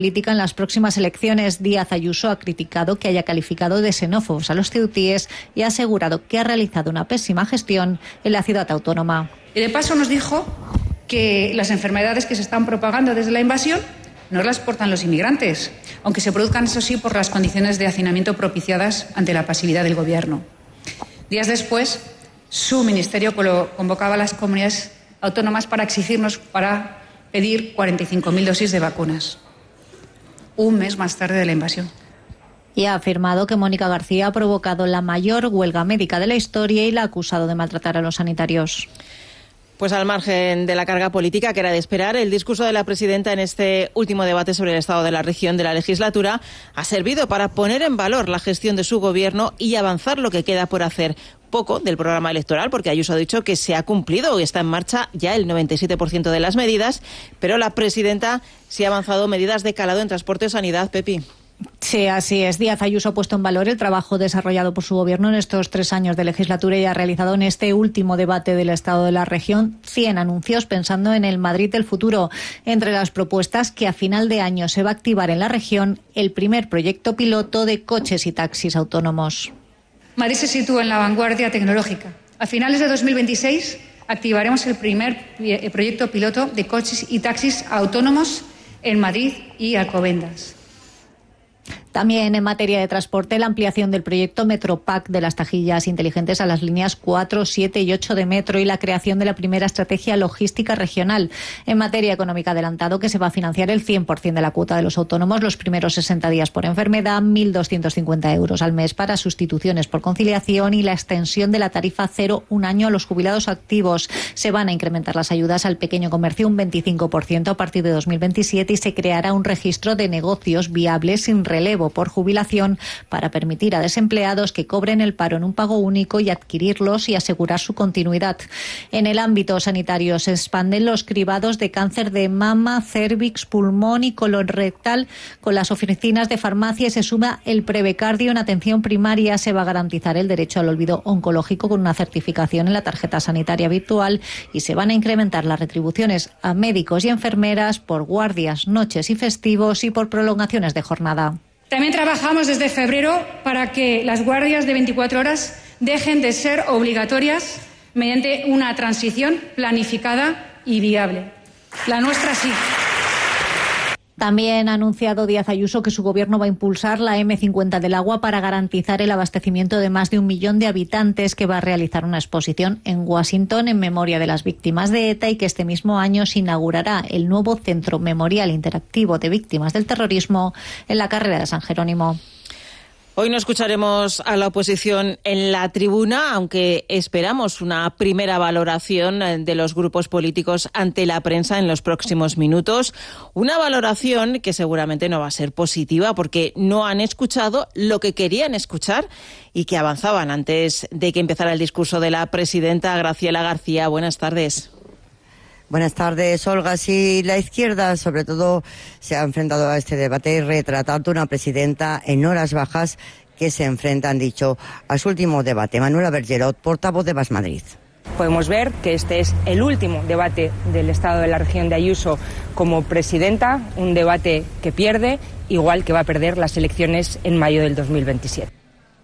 política en las próximas elecciones. Díaz Ayuso ha criticado que haya calificado de xenófobos a los ceutíes y ha asegurado que ha realizado una pésima gestión en la ciudad autónoma. Y de paso nos dijo que las enfermedades que se están propagando desde la invasión no las portan los inmigrantes, aunque se produzcan, eso sí, por las condiciones de hacinamiento propiciadas ante la pasividad del Gobierno. Días después, su ministerio convocaba a las comunidades autónomas para pedir 45.000 dosis de vacunas. Un mes más tarde de la invasión. Y ha afirmado que Mónica García ha provocado la mayor huelga médica de la historia y la ha acusado de maltratar a los sanitarios. Pues al margen de la carga política que era de esperar, el discurso de la presidenta en este último debate sobre el estado de la región de la legislatura ha servido para poner en valor la gestión de su gobierno y avanzar lo que queda por hacer. Poco del programa electoral, porque Ayuso ha dicho que se ha cumplido y está en marcha ya el 97% de las medidas, pero la presidenta sí ha avanzado medidas de calado en transporte o sanidad, Pepi. Sí, así es. Díaz Ayuso ha puesto en valor el trabajo desarrollado por su gobierno en estos 3 años de legislatura y ha realizado en este último debate del estado de la región 100 anuncios pensando en el Madrid del futuro. Entre las propuestas que a final de año se va a activar en la región el primer proyecto piloto de coches y taxis autónomos. Madrid se sitúa en la vanguardia tecnológica. A finales de 2026 activaremos el primer proyecto piloto de coches y taxis autónomos en Madrid y Alcobendas. También en materia de transporte, la ampliación del proyecto Metropack de las taquillas inteligentes a las líneas 4, 7 y 8 de metro y la creación de la primera estrategia logística regional. En materia económica, adelantado que se va a financiar el 100% de la cuota de los autónomos los primeros 60 días por enfermedad, 1.250 euros al mes para sustituciones por conciliación y la extensión de la tarifa cero un año a los jubilados activos. Se van a incrementar las ayudas al pequeño comercio un 25% a partir de 2027 y se creará un registro de negocios viables sin relevo por jubilación para permitir a desempleados que cobren el paro en un pago único y adquirirlos y asegurar su continuidad. En el ámbito sanitario se expanden los cribados de cáncer de mama, cérvix, pulmón y colon rectal con las oficinas de farmacia y se suma el prebecardio en atención primaria. Se va a garantizar el derecho al olvido oncológico con una certificación en la tarjeta sanitaria virtual y se van a incrementar las retribuciones a médicos y enfermeras por guardias, noches y festivos y por prolongaciones de jornada. También trabajamos desde febrero para que las guardias de 24 horas dejen de ser obligatorias mediante una transición planificada y viable. La nuestra sí. También ha anunciado Díaz Ayuso que su gobierno va a impulsar la M50 del agua para garantizar el abastecimiento de más de 1 millón de habitantes, que va a realizar una exposición en Washington en memoria de las víctimas de ETA y que este mismo año se inaugurará el nuevo Centro Memorial Interactivo de Víctimas del Terrorismo en la carrera de San Jerónimo. Hoy no escucharemos a la oposición en la tribuna, aunque esperamos una primera valoración de los grupos políticos ante la prensa en los próximos minutos. Una valoración que seguramente no va a ser positiva porque no han escuchado lo que querían escuchar y que avanzaban antes de que empezara el discurso de la presidenta Graciela García. Buenas tardes. Buenas tardes, Olga. Sí, la izquierda, sobre todo, se ha enfrentado a este debate retratando una presidenta en horas bajas que se enfrenta, han dicho, a su último debate. Manuela Bergerot, portavoz de VAS Madrid. Podemos ver que este es el último debate del estado de la región de Ayuso como presidenta, un debate que pierde, igual que va a perder las elecciones en mayo del 2027.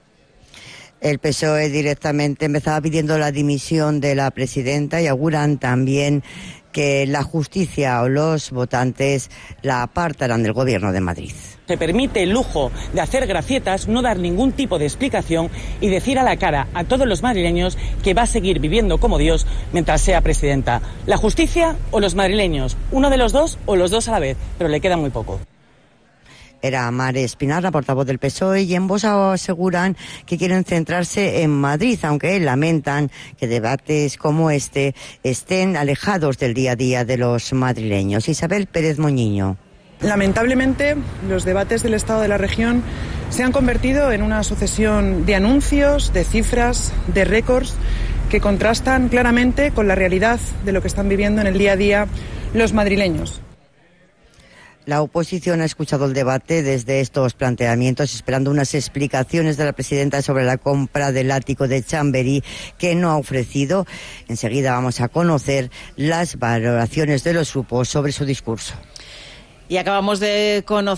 El PSOE directamente empezaba pidiendo la dimisión de la presidenta y auguran también que la justicia o los votantes la apartarán del gobierno de Madrid. Se permite el lujo de hacer gracietas, no dar ningún tipo de explicación y decir a la cara a todos los madrileños que va a seguir viviendo como Dios mientras sea presidenta. ¿La justicia o los madrileños? ¿Uno de los dos o los dos a la vez? Pero le queda muy poco. Era Mare Espinar, la portavoz del PSOE, y en Vox aseguran que quieren centrarse en Madrid, aunque lamentan que debates como este estén alejados del día a día de los madrileños. Isabel Pérez Moñiño. Lamentablemente, los debates del estado de la región se han convertido en una sucesión de anuncios, de cifras, de récords que contrastan claramente con la realidad de lo que están viviendo en el día a día los madrileños. La oposición ha escuchado el debate desde estos planteamientos, esperando unas explicaciones de la presidenta sobre la compra del ático de Chamberí, que no ha ofrecido. Enseguida vamos a conocer las valoraciones de los grupos sobre su discurso. Y acabamos de conocer